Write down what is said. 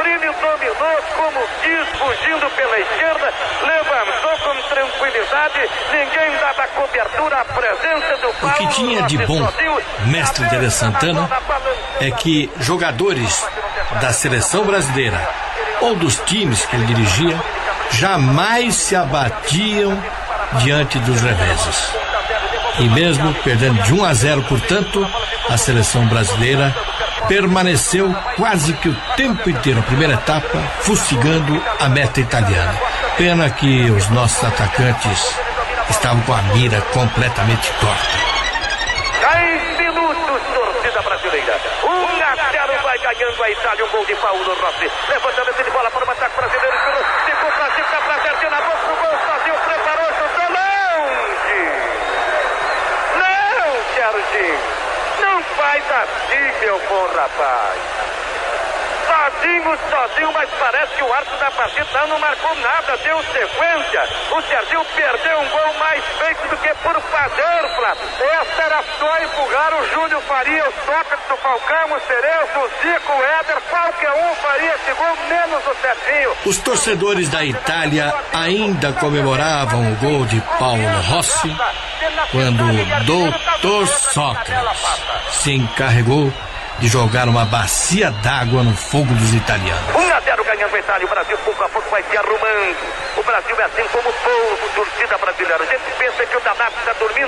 Plínio dominou como quis, fugindo pela esquerda, levantou com tranquilidade, ninguém dava cobertura à presença do Paulo. O que tinha de bom, mestre Tele Santana, é que jogadores da seleção brasileira ou dos times que ele dirigia jamais se abatiam diante dos reveses. E mesmo perdendo de 1-0, portanto, a seleção brasileira permaneceu quase que o tempo inteiro, a primeira etapa, fustigando a meta italiana. Pena que os nossos atacantes estavam com a mira completamente torta. 10 minutos, torcida brasileira. 1-0, vai ganhando a Itália, um gol de Paulo Rossi. Levantamento de bola para o ataque brasileiro. Ficou pra cima, pra Argentina, a bola pro gol, sozinho, preparou, chutou longe. Não, Serginho, não faz assim, meu bom rapaz. Sozinho, mas parece que o árbitro da partida não marcou nada, deu sequência. O Serginho perdeu um gol mais feito do que por fazer, Flávio. Essa era só empurrar o Júlio Faria, o Sócrates, o Falcão, o Cerezo, o Zico, o Éder, qualquer um faria esse gol, menos o Serginho. Os torcedores da Itália ainda comemoravam o gol de Paulo Rossi quando o doutor Sócrates se encarregou de jogar uma bacia d'água no fogo dos italianos. 1-0 ganhando a Itália, o Brasil pouco a pouco vai se arrumando. O Brasil é assim como o povo, torcida brasileira. A gente pensa que o danado está dormindo.